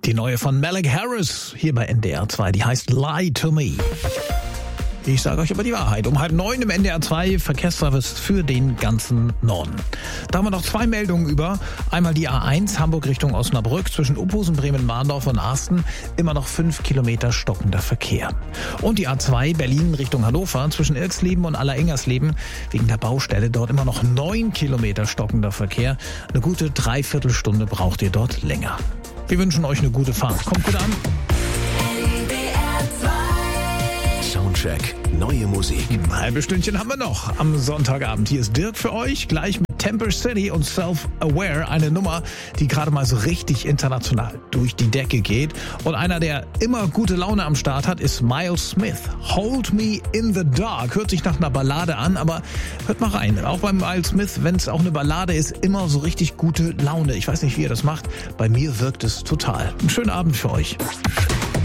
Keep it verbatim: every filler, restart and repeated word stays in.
Die neue von Malik Harris hier bei N D R zwei, die heißt Lie to Me. Ich sage euch aber die Wahrheit. Um halb neun im N D R zwei Verkehrsservice für den ganzen Norden. Da haben wir noch zwei Meldungen über. Einmal die A eins Hamburg Richtung Osnabrück zwischen Uphusen, Bremen-Mahndorf und Arsten. Immer noch fünf Kilometer stockender Verkehr. Und die A zwei Berlin Richtung Hannover zwischen Irksleben und Allerengersleben. Wegen der Baustelle dort immer noch neun Kilometer stockender Verkehr. Eine gute Dreiviertelstunde braucht ihr dort länger. Wir wünschen euch eine gute Fahrt. Kommt gut an. Soundcheck, neue Musik. Ein halbes Stündchen haben wir noch am Sonntagabend. Hier ist Dirk für euch, gleich mit Temper City und Self-Aware. Eine Nummer, die gerade mal so richtig international durch die Decke geht. Und einer, der immer gute Laune am Start hat, ist Miles Smith. Hold Me in the Dark. Hört sich nach einer Ballade an, aber hört mal rein. Auch bei Miles Smith, wenn es auch eine Ballade ist, immer so richtig gute Laune. Ich weiß nicht, wie ihr das macht. Bei mir wirkt es total. Einen schönen Abend für euch.